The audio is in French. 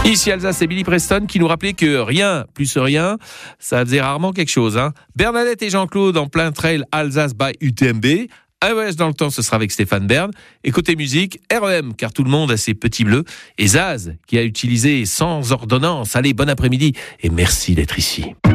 Ici Alsace, c'est Billy Preston qui nous rappelait que rien plus rien, ça faisait rarement quelque chose. Bernadette et Jean-Claude en plein trail Alsace by UTMB. Un voyage dans le temps, ce sera avec Stéphane Bern. Et côté musique, REM, car tout le monde a ses petits bleus. Et Zaz, qui a utilisé sans ordonnance. Allez, bon après-midi et merci d'être ici.